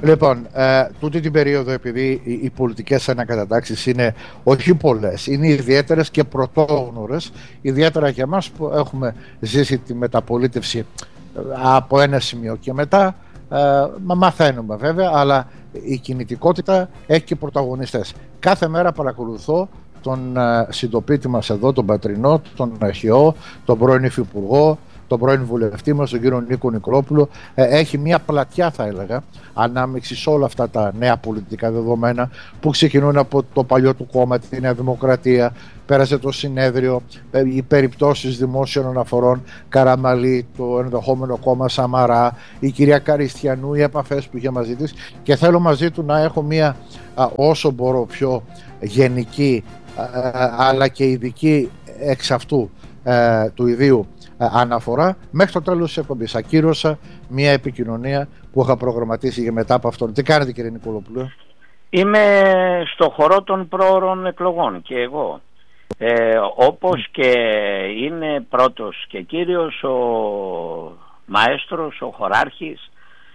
Λοιπόν, τούτη την περίοδο, επειδή οι πολιτικές ανακατατάξεις είναι όχι πολλές, είναι ιδιαίτερες και πρωτόγνωρες, ιδιαίτερα για εμάς που έχουμε ζήσει τη μεταπολίτευση από ένα σημείο και μετά, μαθαίνουμε βέβαια, αλλά η κινητικότητα έχει και πρωταγωνιστές. Κάθε μέρα παρακολουθώ τον συντοπίτη μας εδώ, τον Πατρινό, τον Αρχαιό, τον πρώην Υφυπουργό, τον πρώην βουλευτή μας, τον κύριο Νίκο Νικολόπουλο. Έχει μια πλατιά, θα έλεγα, ανάμειξη σε όλα αυτά τα νέα πολιτικά δεδομένα που ξεκινούν από το παλιό του κόμμα, τη Νέα Δημοκρατία, πέρασε το συνέδριο, οι περιπτώσεις δημόσιων αναφορών, Καραμαλή, το ενδεχόμενο κόμμα Σαμαρά, η κυρία Καριστιανού, οι επαφές που είχε μαζί της, και θέλω μαζί του να έχω μια όσο μπορώ πιο γενική αλλά και ειδική εξ αυτού του ιδίου αναφορά μέχρι το τέλος της εκπομπής. Ακύρωσα μια επικοινωνία που είχα προγραμματίσει για μετά από αυτόν. Τι κάνετε, κύριε Νικολόπουλο? Είμαι στο χορό των πρόωρων εκλογών και εγώ. Όπως και είναι πρώτος και κύριος ο μαέστρος, ο χωράρχης,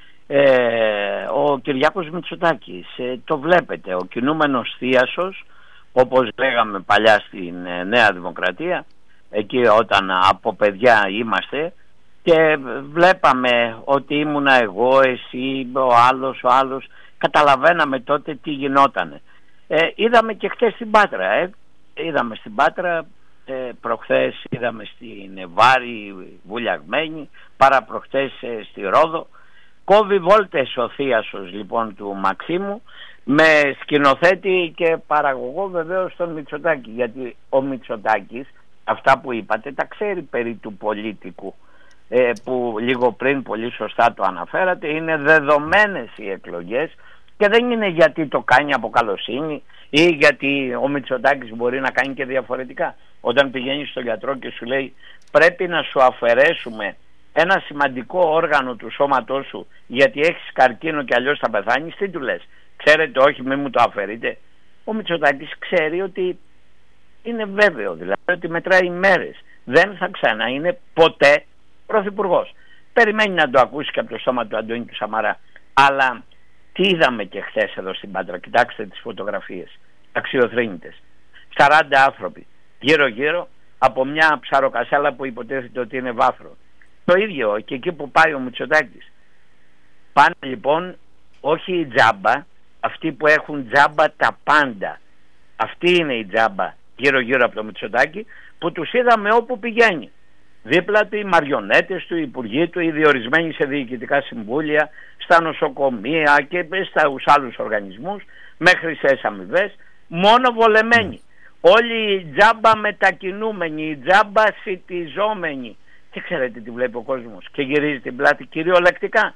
ο Κυριάκος Μητσοτάκης. Το βλέπετε, ο κινούμενος θίασος, όπως λέγαμε παλιά στην Νέα Δημοκρατία, εκεί όταν από παιδιά είμαστε, και βλέπαμε ότι ήμουνα εγώ, εσύ, ο άλλος, καταλαβαίναμε τότε τι γινότανε. Είδαμε και χτες στην Πάτρα, είδαμε στην Πάτρα, προχθές είδαμε στην Βάρη βουλιαγμένη, παραπροχθές στη Ρόδο. Κόβει βόλτες ο θίασος λοιπόν του Μαξίμου, με σκηνοθέτη και παραγωγό βεβαίως τον Μητσοτάκη, γιατί ο Μητσοτάκης αυτά που είπατε τα ξέρει περί του πολίτικου, που λίγο πριν πολύ σωστά το αναφέρατε. Είναι δεδομένες οι εκλογές και δεν είναι γιατί το κάνει από καλοσύνη ή γιατί ο Μητσοτάκης μπορεί να κάνει και διαφορετικά. Όταν πηγαίνεις στον γιατρό και σου λέει πρέπει να σου αφαιρέσουμε ένα σημαντικό όργανο του σώματός σου γιατί έχεις καρκίνο και αλλιώς θα πεθάνεις, τι του λες? Ξέρετε, όχι, μην μου το αφαιρείτε. Ο Μητσοτάκης ξέρει ότι είναι βέβαιο, δηλαδή ότι μετράει μέρες. Δεν θα ξανά είναι ποτέ πρωθυπουργός. Περιμένει να το ακούσει και από το στόμα του Αντώνη του Σαμαρά. Αλλά τι είδαμε και χθες εδώ στην Πάτρα? Κοιτάξτε τις φωτογραφίες, αξιοθρύνητες. 40 άνθρωποι γύρω-γύρω από μια ψαροκασάλα που υποτίθεται ότι είναι βάθρο. Το ίδιο και εκεί που πάει ο Μητσοτάκης. Πάνε λοιπόν όχι η τζάμπα, αυτοί που έχουν τζάμπα τα πάντα. Αυτή είναι η τζάμπα γύρω-γύρω από το Μητσοτάκη, που τους είδαμε όπου πηγαίνει. Δίπλα του οι μαριονέτες του, οι υπουργοί του, οι διορισμένοι σε διοικητικά συμβούλια, στα νοσοκομεία και στους άλλους οργανισμούς, με χρυσές αμοιβές, μόνο βολεμένοι. Όλοι οι τζάμπα μετακινούμενοι, οι τζάμπα σιτιζόμενοι. Και ξέρετε τι βλέπει ο κόσμος? Και γυρίζει την πλάτη κυριολεκτικά.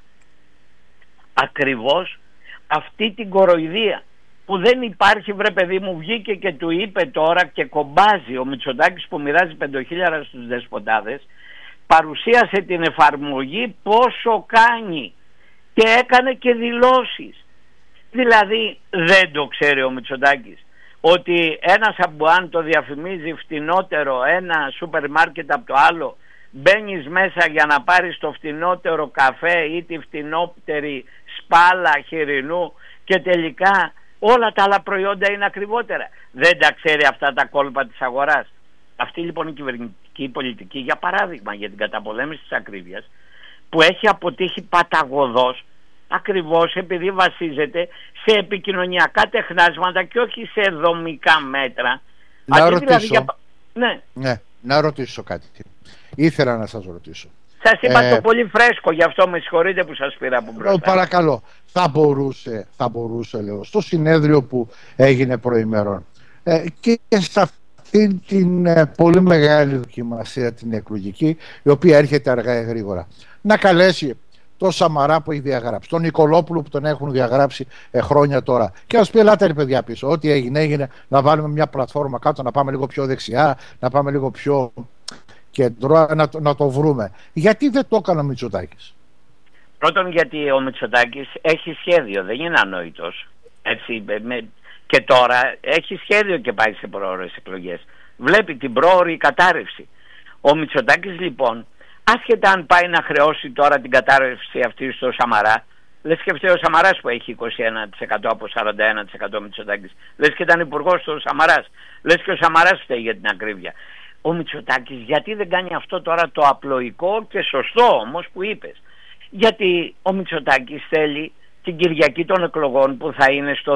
Ακριβώς αυτή την κοροϊδία που δεν υπάρχει, βρε παιδί μου, βγήκε και του είπε τώρα και κομπάζει ο Μητσοτάκης που μοιράζει 5.000 στους δεσποτάδες, παρουσίασε την εφαρμογή πόσο κάνει και έκανε και δηλώσεις. Δηλαδή δεν το ξέρει ο Μητσοτάκης ότι ένας αμπουάν το διαφημίζει φτηνότερο ένα σούπερ μάρκετ από το άλλο, μπαίνεις μέσα για να πάρεις το φτηνότερο καφέ ή τη φτηνότερη σπάλα χοιρινού και τελικά όλα τα άλλα προϊόντα είναι ακριβότερα. Δεν τα ξέρει αυτά τα κόλπα της αγοράς. Αυτή λοιπόν η κυβερνητική πολιτική, για παράδειγμα για την καταπολέμηση της ακρίβειας, που έχει αποτύχει παταγωδώς, ακριβώς επειδή βασίζεται σε επικοινωνιακά τεχνάσματα και όχι σε δομικά μέτρα. Να ρωτήσω, ναι, να ρωτήσω κάτι. Ήθελα να σας ρωτήσω. Σας είπα το πολύ φρέσκο, γι' αυτό με συγχωρείτε που σας πήρα από μπροστά. Παρακαλώ, θα μπορούσε λέω, στο συνέδριο που έγινε προημερών και σε αυτή την πολύ μεγάλη δοκιμασία την εκλογική, η οποία έρχεται αργά ή γρήγορα, να καλέσει τον Σαμαρά που έχει διαγράψει, τον Νικολόπουλο που τον έχουν διαγράψει χρόνια τώρα, και να σου πει ελάτε ρε παιδιά πίσω, ό,τι έγινε, να βάλουμε μια πλατφόρμα κάτω, να πάμε λίγο πιο δεξιά, να πάμε λίγο πιο κέντρο, να το βρούμε. Γιατί δεν το έκανε ο Μητσοτάκης? Πρώτον γιατί ο Μητσοτάκης έχει σχέδιο, δεν είναι ανόητος. Έτσι, και τώρα έχει σχέδιο και πάει σε προώρες εκλογές. Βλέπει την πρόωρη κατάρρευση. Ο Μητσοτάκης λοιπόν, άσχετα αν πάει να χρεώσει τώρα την κατάρρευση αυτή στο Σαμαρά, Λες και φταίει ο Σαμαράς που έχει 21% από 41% Μητσοτάκης. Λες και ήταν υπουργός του Σαμαράς. Λες και ο Σαμαράς φταίει για την ακρίβεια. Ο Μητσοτάκης γιατί δεν κάνει αυτό τώρα το απλοϊκό και σωστό όμως που είπες? Γιατί ο Μητσοτάκης θέλει την Κυριακή των εκλογών που θα είναι στο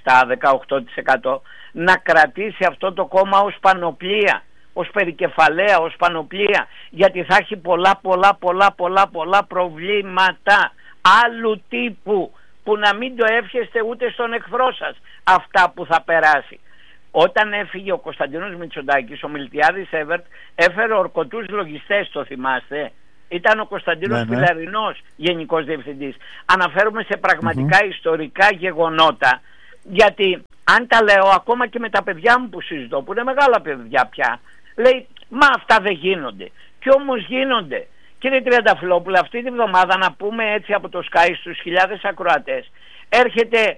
17-18% να κρατήσει αυτό το κόμμα ως πανοπλία, ως περικεφαλαία, ως πανοπλία, γιατί θα έχει πολλά προβλήματα άλλου τύπου που να μην το εύχεστε ούτε στον εχθρό σας αυτά που θα περάσει. Όταν έφυγε ο Κωνσταντίνος Μητσοτάκης, ο Μιλτιάδης Εύερτ έφερε ορκωτούς λογιστές, το θυμάστε? Ήταν ο Κωνσταντίνος Πιλαρινός γενικός διευθυντής. Αναφέρομαι σε πραγματικά ιστορικά γεγονότα, γιατί αν τα λέω ακόμα και με τα παιδιά μου που συζητώ, που είναι μεγάλα παιδιά πια, λέει μα αυτά δεν γίνονται. Και όμως γίνονται. Κύριε Τριανταφυλόπουλε, αυτή τη βδομάδα, να πούμε έτσι από το Sky στους χιλιάδες ακροατές, έρχεται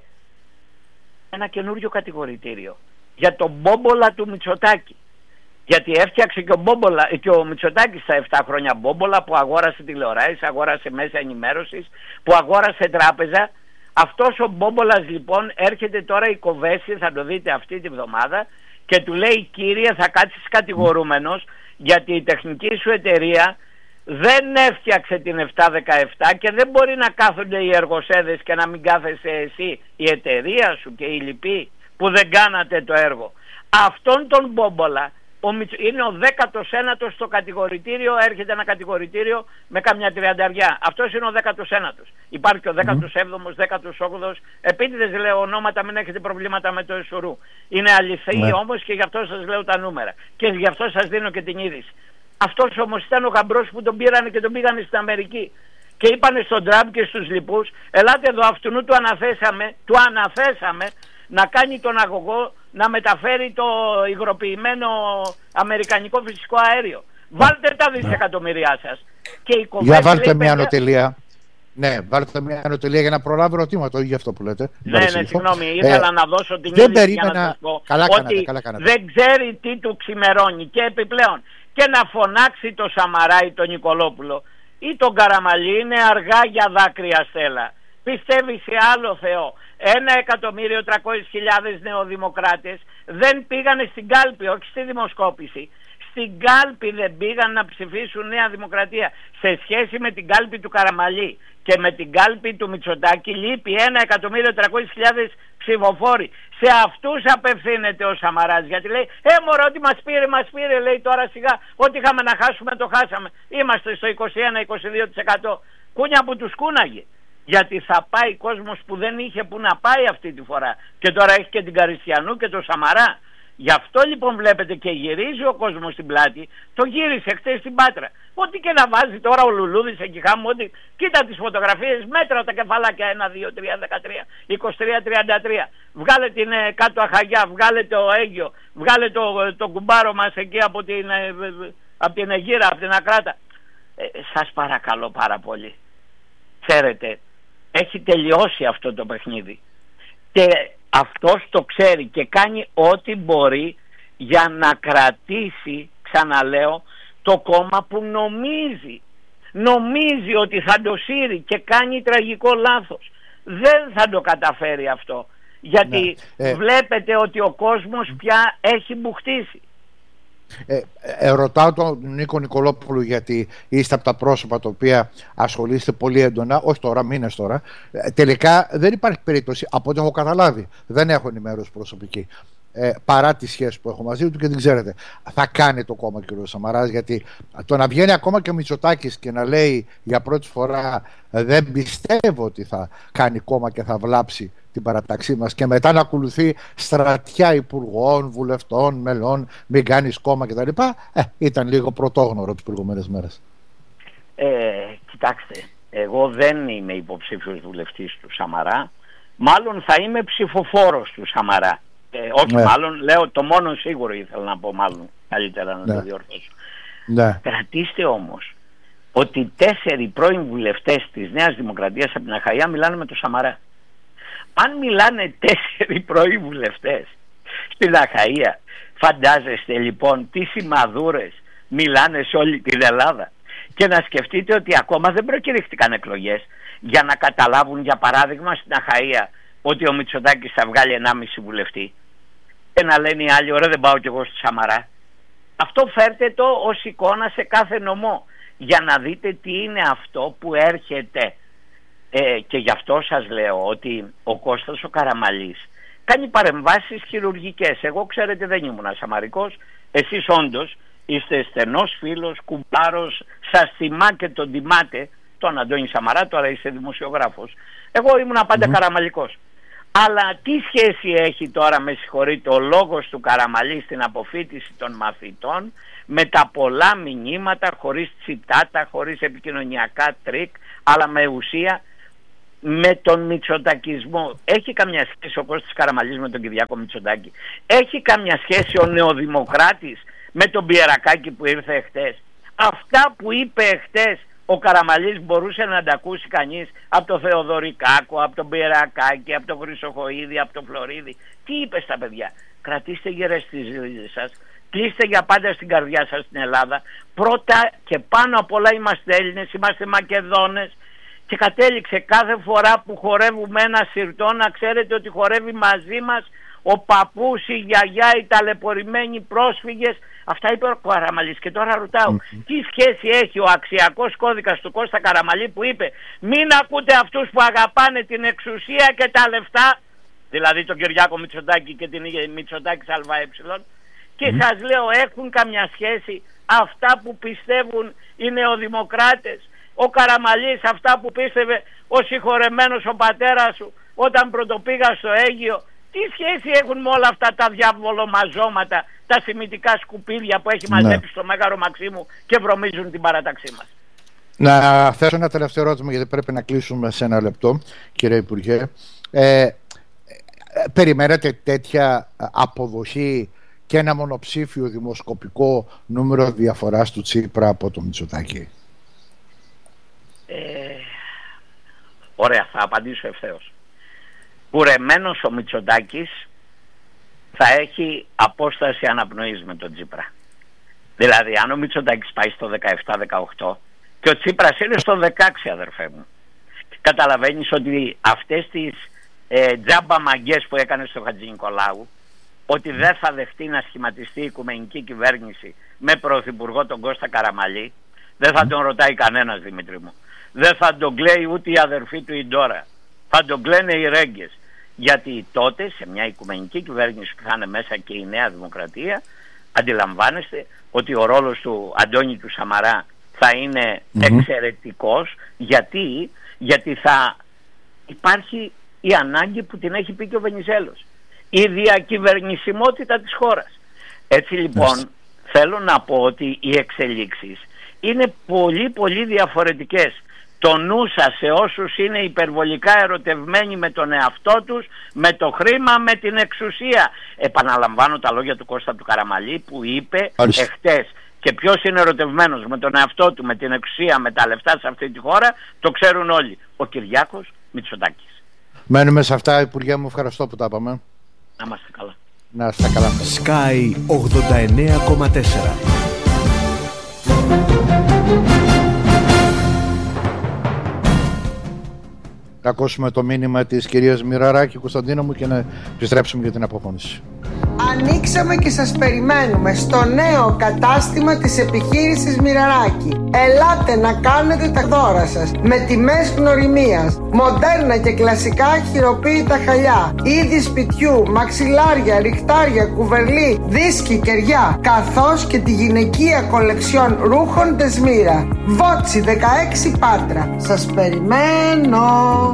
ένα καινούριο κατηγορητήριο για τον μπόμπολα του Μητσοτάκη. Γιατί έφτιαξε και ο Μητσοτάκης στα 7 χρόνια μπόμπολα, που αγόρασε τηλεοράσεις, αγόρασε μέσα ενημέρωσης, που αγόρασε τράπεζα. Αυτός ο μπόμπολας λοιπόν έρχεται τώρα η Κοβέση, θα το δείτε αυτή τη βδομάδα, και του λέει κύριε θα κάτσεις κατηγορούμενος, γιατί η τεχνική σου εταιρεία δεν έφτιαξε την 717 και δεν μπορεί να κάθονται οι εργοσέδες και να μην κάθεσαι εσύ, η εταιρεία σου και οι λοιποί που δεν κάνατε το έργο. Αυτόν τον μπόμπολα είναι ο 19ος στο κατηγορητήριο, έρχεται ένα κατηγορητήριο με καμιά 30. Αυτός είναι ο 19ος. Υπάρχει και ο 17ος, 18ος. Επίτηδες λέω ονόματα, μην έχετε προβλήματα με το Εσουρού. Είναι αληθή όμως και γι' αυτό σας λέω τα νούμερα. Και γι' αυτό σας δίνω και την είδηση. Αυτός όμως ήταν ο γαμπρός που τον πήρανε και τον πήγανε στην Αμερική. Και είπανε στον Τραμπ και στους λοιπούς, ελάτε εδώ, αυτού του αναθέσαμε να κάνει τον αγωγό, να μεταφέρει το υγροποιημένο αμερικανικό φυσικό αέριο. Βάλτε τα δισεκατομμυριά σας. Και η για βάλτε μια ανωτελεία. Ναι, βάλτε μια ανωτελεία για να προλάβω ερωτήματα, όχι για αυτό που λέτε. Ναι, συγγνώμη, ήθελα να δώσω την είδηση για να σας πω ότι δεν ξέρει τι του ξημερώνει. Και επιπλέον, και να φωνάξει το Σαμαρά ή τον Νικολόπουλο ή τον Καραμαλή είναι αργά για δάκρυα, Στέλλα. Πιστεύει σε άλλο Θεό. 1.300.000 νεοδημοκράτες δεν πήγανε στην κάλπη, όχι στη δημοσκόπηση. Στην κάλπη δεν πήγαν να ψηφίσουν Νέα Δημοκρατία. Σε σχέση με την κάλπη του Καραμαλή και με την κάλπη του Μητσοτάκη λείπει 1.300.000 ψηφοφόροι. Σε αυτούς απευθύνεται ο Σαμαράς, γιατί λέει μωρέ, ό,τι μας πήρε, λέει τώρα σιγά, ό,τι είχαμε να χάσουμε το χάσαμε. Είμαστε στο 21-22%. Κούνια που τους κούναγε. Γιατί θα πάει κόσμος που δεν είχε που να πάει αυτή τη φορά. Και τώρα έχει και την Καριστιανού και το Σαμαρά. Γι' αυτό λοιπόν βλέπετε και γυρίζει ο κόσμος στην πλάτη. Το γύρισε χτες στην Πάτρα. Ό,τι και να βάζει τώρα ο Λουλούδης εκεί χάμου, ότι κοίτα τις φωτογραφίες, μέτρα τα κεφαλάκια 1, 2, 3, 13, 23, 33. Βγάλε την κάτω Αχαγιά, βγάλε το Αίγιο, βγάλε το κουμπάρο μας εκεί από την Αιγύρα, από την Ακράτα. Σας παρακαλώ πάρα πολύ. Ξέρετε, έχει τελειώσει αυτό το παιχνίδι. Και αυτός το ξέρει και κάνει ό,τι μπορεί για να κρατήσει, ξαναλέω, το κόμμα που νομίζει ότι θα το σύρει και κάνει τραγικό λάθος. Δεν θα το καταφέρει αυτό, γιατί βλέπετε ότι ο κόσμος πια έχει μπουχτίσει. Ρωτάω τον Νίκο Νικολόπουλο, γιατί είστε από τα πρόσωπα τα οποία ασχολείστε πολύ έντονα, όχι τώρα, μήνες τώρα. Τελικά δεν υπάρχει περίπτωση, από ό,τι έχω καταλάβει, δεν έχω ενημέρωση προσωπική, παρά τη σχέση που έχω μαζί του και δεν ξέρετε, θα κάνει το κόμμα κ. Σαμαράς, γιατί το να βγαίνει ακόμα και ο Μητσοτάκης και να λέει για πρώτη φορά δεν πιστεύω ότι θα κάνει κόμμα και θα βλάψει την παραταξή μας, και μετά να ακολουθεί στρατιά υπουργών, βουλευτών, μελών, μην κάνεις κόμμα κτλ. Ήταν λίγο πρωτόγνωρο τις προηγούμενες μέρες. Κοιτάξτε, εγώ δεν είμαι υποψήφιος βουλευτής του Σαμαρά, μάλλον θα είμαι ψηφοφόρος του Σαμαρά. Όχι, μάλλον λέω το μόνο σίγουρο ήθελα να πω, μάλλον καλύτερα να το διορθώσω. Κρατήστε όμως ότι 4 πρώην βουλευτές της Νέας Δημοκρατίας από την Αχαΐα μιλάνε με το Σαμαρά. Αν μιλάνε 4 πρώην βουλευτές στην Αχαΐα, φαντάζεστε λοιπόν τι σημαδούρες μιλάνε σε όλη την Ελλάδα. Και να σκεφτείτε ότι ακόμα δεν προκηρύχθηκαν εκλογές. για να καταλάβουν, για παράδειγμα στην Αχαΐα, ότι ο Μητσοτάκης θα βγάλει 1,5 βουλευτή και να λένε οι άλλοι, ωραία, δεν πάω κι εγώ στη Σαμαρά. Αυτό φέρτε το ως εικόνα σε κάθε νομό, για να δείτε τι είναι αυτό που έρχεται. Και γι' αυτό σας λέω ότι ο Κώστας ο Καραμαλής κάνει παρεμβάσεις χειρουργικές. Εγώ, ξέρετε, δεν ήμουν σαμαρικός. Εσείς όντως είστε στενός φίλος, κουμπάρος, σας θυμά και τον τιμάτε τον Αντώνη Σαμαρά, τώρα είστε δημοσιογράφος. Εγώ ήμουν πάντα καραμαλικός. Αλλά τι σχέση έχει τώρα, με συγχωρείτε, ο λόγος του Καραμαλή στην αποφοίτηση των μαθητών, με τα πολλά μηνύματα, χωρίς τσιτάτα, χωρίς επικοινωνιακά τρίκ, αλλά με ουσία, με τον μητσοτακισμό? Έχει καμιά σχέση ο Κώστας Καραμαλής με τον Κυριάκο Μητσοτάκη? Έχει καμιά σχέση ο νεοδημοκράτης με τον Πιερακάκη που ήρθε εχθές? Αυτά που είπε εχθές ο Καραμαλής μπορούσε να τα ακούσει κανείς από τον Θεοδωρικάκο, από τον Πιερακάκη, από τον Χρυσοχοΐδη, από τον Φλωρίδη? Τι είπε στα παιδιά? Κρατήστε γερές τις ρίζες σας, κλείστε για πάντα στην καρδιά σας την Ελλάδα. Πρώτα και πάνω απ' όλα είμαστε Έλληνες, είμαστε Μακεδόνες. Και κατέληξε κάθε φορά που χορεύουμε ένα σιρτό, να ξέρετε ότι χορεύει μαζί μας ο παππούς, η γιαγιά, οι ταλαιπωρημένοι πρόσφυγες. Αυτά είπε ο Καραμαλής. Και τώρα ρωτάω, τι σχέση έχει ο αξιακός κώδικας του Κώστα Καραμαλή που είπε μην ακούτε αυτούς που αγαπάνε την εξουσία και τα λεφτά, δηλαδή τον Κυριάκο Μητσοτάκη και την Μητσοτάκη ΑΕ, και σας λέω, έχουν καμιά σχέση αυτά που πιστεύουν οι νεοδημοκράτες? Ο Καραμαλής αυτά που πίστευε ο συγχωρεμένος ο πατέρας σου όταν πρωτοπήγα στο Αίγυο, τι σχέση έχουν με όλα αυτά τα διαβολομαζώματα, τα σημιτικά σκουπίδια που έχει μαζέψει στο Μέγαρο Μαξίμου και βρωμίζουν την παράταξή μας? Να θέσω ένα τελευταίο ερώτημα, γιατί πρέπει να κλείσουμε σε ένα λεπτό, κύριε Υπουργέ. Περιμένετε τέτοια αποδοχή και ένα μονοψήφιο δημοσκοπικό νούμερο διαφοράς του Τσίπρα από το Μητσοτάκη? Ωραία, θα απαντήσω ευθέως. Κουρεμένος ο Μητσοτάκης θα έχει απόσταση αναπνοής με τον Τσίπρα. Δηλαδή αν ο Μητσοτάκης πάει στο 17-18 και ο Τσίπρας είναι στο 16, αδερφέ μου, καταλαβαίνεις ότι αυτές τις τζάμπα μαγκές που έκανε στο Χατζηνικολάου, ότι δεν θα δεχτεί να σχηματιστεί η οικουμενική κυβέρνηση με πρωθυπουργό τον Κώστα Καραμαλή, δεν θα τον ρωτάει κανένας, Δημήτρη μου. Δεν θα τον κλαίει ούτε η αδερφή του η Ντόρα. Θα τον κλαίνε οι ρέγγες. Γιατί τότε σε μια οικουμενική κυβέρνηση που θα είναι μέσα και η Νέα Δημοκρατία, αντιλαμβάνεστε ότι ο ρόλος του Αντώνη του Σαμαρά θα είναι εξαιρετικός. Γιατί θα υπάρχει η ανάγκη που την έχει πει και ο Βενιζέλος, η διακυβερνησιμότητα της χώρας. Έτσι λοιπόν θέλω να πω ότι οι εξελίξεις είναι πολύ πολύ διαφορετικές. Το νου σας σε όσους είναι υπερβολικά ερωτευμένοι με τον εαυτό τους, με το χρήμα, με την εξουσία. Επαναλαμβάνω τα λόγια του Κώστα του Καραμαλή που είπε εχθές. Και ποιος είναι ερωτευμένος με τον εαυτό του, με την εξουσία, με τα λεφτά σε αυτή τη χώρα, το ξέρουν όλοι. Ο Κυριάκος Μητσοτάκης. Μένουμε σε αυτά, Υπουργέ μου, ευχαριστώ που τα είπαμε. Να είμαστε καλά. Να είστε καλά. Sky 89,4. Να ακούσουμε το μήνυμα της κυρίας Μοιραράκη, Κωνσταντίνο μου, και να επιστρέψουμε για την αποφώνηση. Ανοίξαμε και σας περιμένουμε στο νέο κατάστημα της επιχείρησης Μοιραράκη. Ελάτε να κάνετε τα δώρα σας με τιμές γνωριμίας, μοντέρνα και κλασικά χειροποίητα χαλιά, είδη σπιτιού, μαξιλάρια, ριχτάρια, κουβερλί, δίσκοι, κεριά, καθώς και τη γυναικεία κολεξιόν ρούχων Δεσμύρα. Βότσι 16 Πάτρα. Σας περιμένω.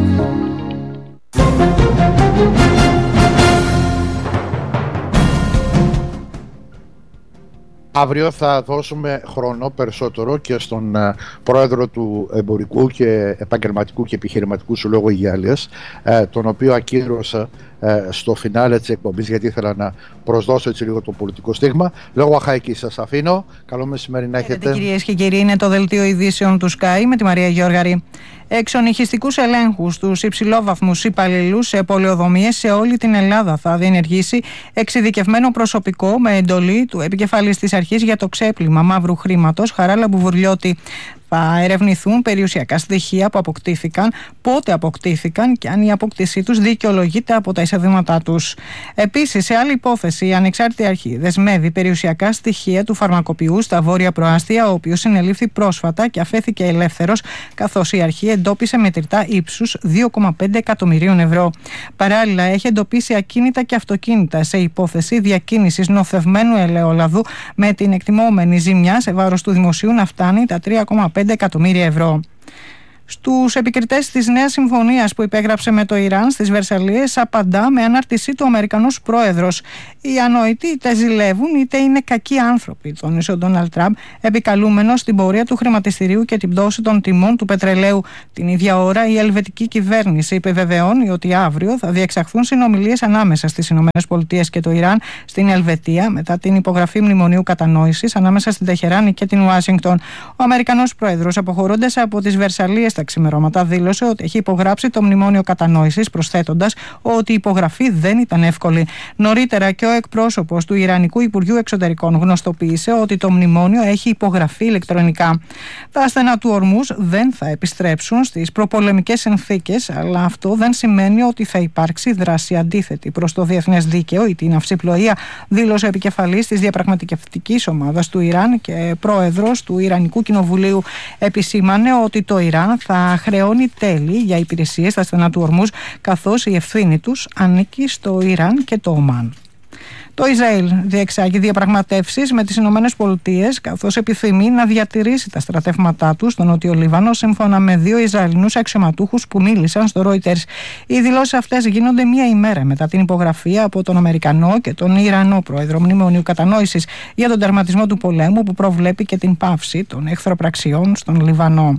Αύριο θα δώσουμε χρόνο περισσότερο και στον πρόεδρο του Εμπορικού και Επαγγελματικού και Επιχειρηματικού Συλλόγου Υγείας, τον οποίο ακύρωσα στο φινάλε της εκπομπής, γιατί ήθελα να προσδώσω έτσι λίγο το πολιτικό στίγμα. Λόγω αχαϊκής σας αφήνω. Καλό μεσημέρι να έχετε. Κυρίες και κύριοι, είναι το δελτίο ειδήσεων του Sky με τη Μαρία Γιώργαρη. Εξονυχιστικούς ελέγχους στους υψηλόβαθμους υπαλληλούς σε πολεοδομίες σε όλη την Ελλάδα θα διενεργήσει εξειδικευμένο προσωπικό με εντολή του επικεφαλής της αρχής για το ξέπλυμα μαύρου χρήματος, Χαράλαμπου Βουρλιώτη. Θα ερευνηθούν περιουσιακά στοιχεία που αποκτήθηκαν, πότε αποκτήθηκαν και αν η απόκτησή τους δικαιολογείται από τα εισοδήματά τους. Επίσης, σε άλλη υπόθεση, η ανεξάρτητη αρχή δεσμεύει περιουσιακά στοιχεία του φαρμακοποιού στα Βόρεια Προάστια, ο οποίος συνελήφθη πρόσφατα και αφέθηκε ελεύθερος, καθώς η αρχή εντόπισε μετρητά ύψους 2,5 εκατομμυρίων ευρώ. Παράλληλα, έχει εντοπίσει ακίνητα και αυτοκίνητα σε υπόθεση διακίνησης νοθευμένου ελαιόλαδου, με την εκτιμόμενη ζημιά σε βάρος του δημοσίου να φτάνει τα 3,5 εκατομμύρια ευρώ. Στους επικριτές της νέας συμφωνίας που υπέγραψε με το Ιράν στις Βερσαλλίες απαντά με ανάρτησή του ο Αμερικανός πρόεδρος. Οι ανόητοι είτε ζηλεύουν είτε είναι κακοί άνθρωποι, τόνισε ο Ντόναλντ Τραμπ, επικαλούμενος την πορεία του χρηματιστηρίου και την πτώση των τιμών του πετρελαίου. Την ίδια ώρα η ελβετική κυβέρνηση επιβεβαιώνει ότι αύριο θα διεξαχθούν συνομιλίες ανάμεσα στις ΗΠΑ και το Ιράν στην Ελβετία μετά την υπογραφή μνημονίου κατανόησης ανάμεσα στην Τεχεράνη και την Ουάσιγκτον. Ο Αμερικανός πρόεδρος, αποχωρώντας από τις Βερσαλλίες τα ξημερώματα, δήλωσε ότι έχει υπογράψει το μνημόνιο κατανόησης, προσθέτοντας ότι η υπογραφή δεν ήταν εύκολη. Νωρίτερα και ο εκπρόσωπος του Ιρανικού Υπουργείου Εξωτερικών γνωστοποίησε ότι το μνημόνιο έχει υπογραφεί ηλεκτρονικά. Τα στενά του Ορμούζ δεν θα επιστρέψουν στις προπολεμικές συνθήκες, αλλά αυτό δεν σημαίνει ότι θα υπάρξει δράση αντίθετη προς το διεθνές δίκαιο ή την αυσιπλοεία, δήλωσε ο επικεφαλής της διαπραγματευτικής ομάδας του Ιράν και πρόεδρος του Ιρανικού Κοινοβουλίου. Επισήμανε ότι το Ιράν θα χρεώνει τέλη για υπηρεσίες στα στενά του Ορμούζ, καθώς η ευθύνη τους ανήκει στο Ιράν και το Ομάν. Το Ισραήλ διεξάγει διαπραγματεύσεις με τις Ηνωμένες Πολιτείες, καθώς επιθυμεί να διατηρήσει τα στρατεύματά του στο Νότιο Λίβανο, σύμφωνα με 2 Ισραηλινούς αξιωματούχους που μίλησαν στο Reuters. Οι δηλώσεις αυτές γίνονται μία ημέρα μετά την υπογραφή από τον Αμερικανό και τον Ιρανό πρόεδρο μνημονίου κατανόησης για τον τερματισμό του πολέμου, που προβλέπει και την πάυση των εχθροπραξιών στον Λιβανό.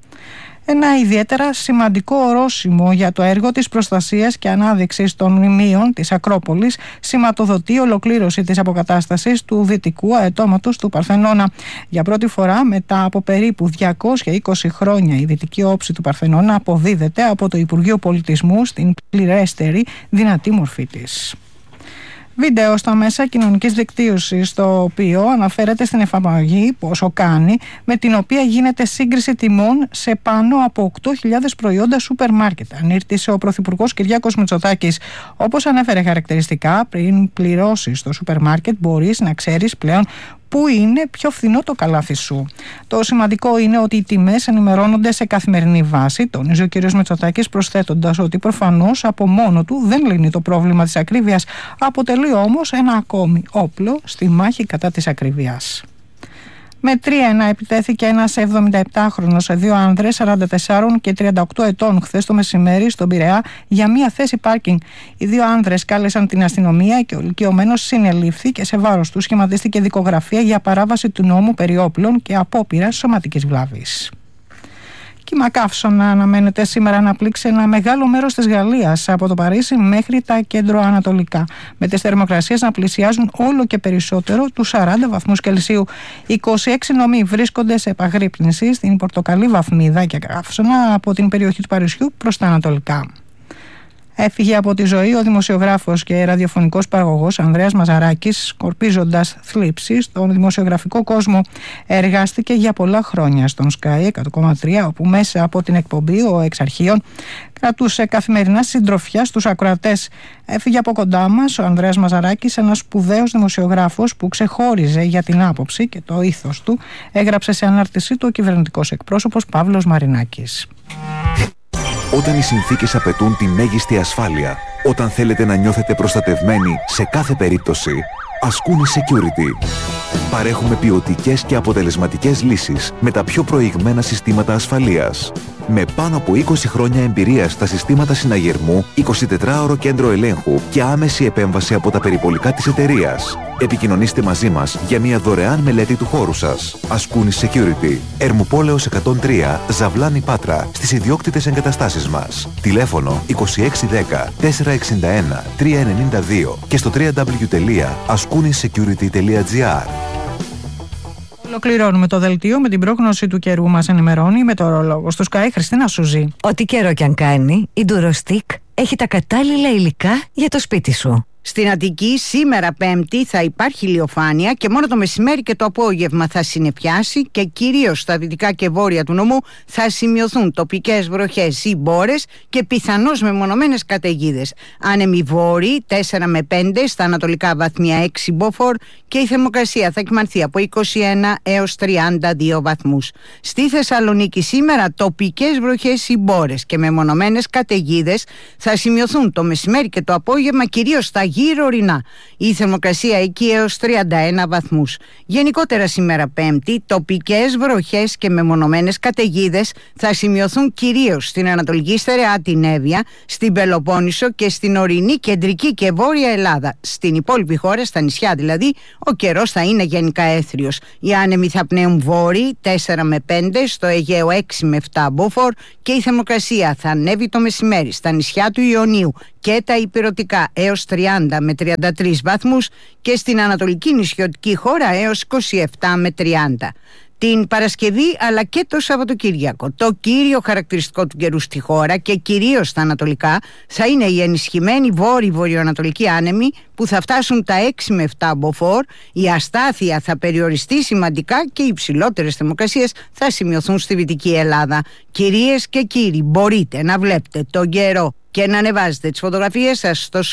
Ένα ιδιαίτερα σημαντικό ορόσημο για το έργο της προστασίας και ανάδειξης των μνημείων της Ακρόπολης σηματοδοτεί ολοκλήρωση της αποκατάστασης του δυτικού αετώματος του Παρθενώνα. Για πρώτη φορά μετά από περίπου 220 χρόνια η δυτική όψη του Παρθενώνα αποδίδεται από το Υπουργείο Πολιτισμού στην πληρέστερη δυνατή μορφή της. Βίντεο στα μέσα κοινωνικής δικτύωσης, στο οποίο αναφέρεται στην εφαρμογή Πόσο Κάνει, με την οποία γίνεται σύγκριση τιμών σε πάνω από 8.000 προϊόντα σούπερ μάρκετ. Ανήρτησε ο Πρωθυπουργός Κυριάκος Μητσοτάκης. Όπως ανέφερε χαρακτηριστικά, πριν πληρώσεις στο σούπερ μάρκετ μπορείς να ξέρεις πλέον πού είναι πιο φθηνό το καλάθι σου. Το σημαντικό είναι ότι οι τιμές ενημερώνονται σε καθημερινή βάση, τόνιζε ο κ. Μητσοτάκης, προσθέτοντας ότι προφανώς από μόνο του δεν λύνει το πρόβλημα της ακρίβειας, αποτελεί όμως ένα ακόμη όπλο στη μάχη κατά της ακρίβειας. Με 3-1 επιτέθηκε ένας 77χρονος σε 2 άνδρες 44 και 38 ετών χθες το μεσημέρι στον Πειραιά για μία θέση πάρκινγκ. Οι 2 άνδρες κάλεσαν την αστυνομία και ο ηλικιωμένος συνελήφθη και σε βάρος του σχηματίστηκε δικογραφία για παράβαση του νόμου περί όπλων και απόπειρα σωματικής βλάβης. Κύμα καύσωνα αναμένεται σήμερα να πλήξει ένα μεγάλο μέρος της Γαλλίας, από το Παρίσι μέχρι τα κέντρο-ανατολικά, με τις θερμοκρασίες να πλησιάζουν όλο και περισσότερο τους 40 βαθμούς Κελσίου. 26 νομοί βρίσκονται σε επαγρύπνηση στην πορτοκαλί βαθμίδα και καύσωνα από την περιοχή του Παρισιού προς τα ανατολικά. Έφυγε από τη ζωή ο δημοσιογράφος και ραδιοφωνικός παραγωγός Ανδρέας Μαζαράκης, σκορπίζοντας θλίψη στον δημοσιογραφικό κόσμο. Εργάστηκε για πολλά χρόνια στον Sky 100,3, όπου μέσα από την εκπομπή ο Εξαρχείων κρατούσε καθημερινά συντροφιά στους ακροατές. Έφυγε από κοντά μας ο Ανδρέας Μαζαράκης, ένας σπουδαίος δημοσιογράφος που ξεχώριζε για την άποψη και το ήθος του, έγραψε σε ανάρτησή του ο κυβερνητικός εκπρόσωπος Παύλος Μαρινάκης. Όταν οι συνθήκες απαιτούν τη μέγιστη ασφάλεια, όταν θέλετε να νιώθετε προστατευμένοι σε κάθε περίπτωση, Ascuni Security. Παρέχουμε ποιοτικές και αποτελεσματικές λύσεις με τα πιο προηγμένα συστήματα ασφαλείας. Με πάνω από 20 χρόνια εμπειρία στα συστήματα συναγερμού, 24ωρο κέντρο ελέγχου και άμεση επέμβαση από τα περιπολικά της εταιρείας. Επικοινωνήστε μαζί μας για μια δωρεάν μελέτη του χώρου σας. Ascuni Security. Ερμουπόλεως 103, Ζαβλάνη Πάτρα, στις ιδιόκτητες εγκαταστάσεις μας. Τηλέφωνο 2610 461 392 και στο www.ascunisecurity.gr. Ολοκληρώνουμε το δελτίο με την πρόγνωση του καιρού. Μας ενημερώνει η μετεωρολόγος του Sky, Χριστίνα Σουζή. Ό,τι καιρό κι αν κάνει, η Durostic έχει τα κατάλληλα υλικά για το σπίτι σου. Στην Αττική σήμερα Πέμπτη θα υπάρχει ηλιοφάνεια και μόνο το μεσημέρι και το απόγευμα θα συννεφιάσει και κυρίως στα δυτικά και βόρεια του νομού θα σημειωθούν τοπικές βροχές ή μπόρες και πιθανώς μεμονωμένες καταιγίδες. Άνεμοι βόρειοι 4 με 5, στα ανατολικά βαθμία 6 μποφόρ και η θερμοκρασία θα κυμανθεί από 21 έως 32 βαθμούς. Στη Θεσσαλονίκη σήμερα τοπικές βροχές ή μπόρες και μεμονωμένες καταιγίδες θα σημειωθούν το μεσημέρι και το απόγευμα κυρίως στα γύρω ορεινά. Η θερμοκρασία εκεί έως 31 βαθμούς. Γενικότερα σήμερα Πέμπτη, τοπικές βροχές και μεμονωμένες καταιγίδες θα σημειωθούν κυρίως στην Ανατολική Στερεά, την Εύβοια, στην Πελοπόννησο και στην ορεινή, κεντρική και βόρεια Ελλάδα. Στην υπόλοιπη χώρα, στα νησιά δηλαδή, ο καιρός θα είναι γενικά έθριος. Οι άνεμοι θα πνέουν βόρειοι 4 με 5, στο Αιγαίο 6 με 7 μποφόρ και η θερμοκρασία θα ανέβει το μεσημέρι στα νησιά του Ιωνίου και τα ηπειρωτικά έως 30 με 33 βαθμούς και στην ανατολική νησιωτική χώρα έως 27 με 30. Την Παρασκευή αλλά και το Σαββατοκύριακο, το κύριο χαρακτηριστικό του καιρού στη χώρα και κυρίως στα ανατολικά θα είναι οι ενισχυμένοι βόρειο-βορειοανατολικοί άνεμοι που θα φτάσουν τα 6 με 7 μποφόρ, η αστάθεια θα περιοριστεί σημαντικά και οι υψηλότερες θερμοκρασίες θα σημειωθούν στη Δυτική Ελλάδα. Κυρίες και κύριοι, μπορείτε να βλέπετε τον καιρό και να ανεβάζετε τις φωτογραφίες σας στο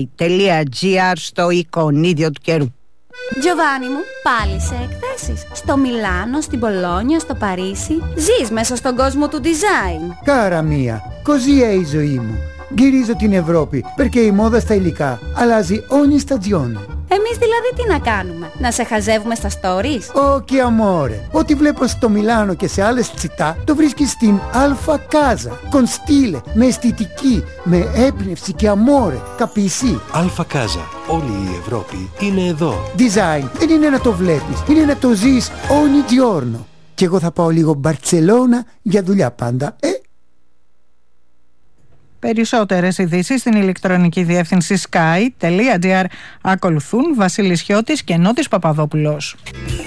sky.gr στο εικονίδιο του καιρού. Giovanni μου, πάλι σε εκθέσεις. Στο Μιλάνο, στην Πολόνια, στο Παρίσι. Ζεις μέσα στον κόσμο του design. Cara mia, così è η ζωή μου. Γυρίζω την Ευρώπη, perché η μόδα στα υλικά αλλάζει ogni stagione. Εμείς δηλαδή τι να κάνουμε, να σε χαζεύουμε στα stories? Όχι amore, ό,τι βλέπω στο Μιλάνο και σε άλλες τσιτά το βρίσκεις στην Alfa Casa. Con stile, με αισθητική, με έμπνευση και amore, capisci? Alfa Casa, όλη η Ευρώπη είναι εδώ. Design δεν είναι να το βλέπεις, είναι να το ζεις ogni giorno. Και εγώ θα πάω λίγο Μπαρτσελώνα για δουλειά πάντα, Περισσότερες ειδήσεις στην ηλεκτρονική διεύθυνση sky.gr. Ακολουθούν Βασίλης Χιώτης και Νότης Παπαδόπουλος.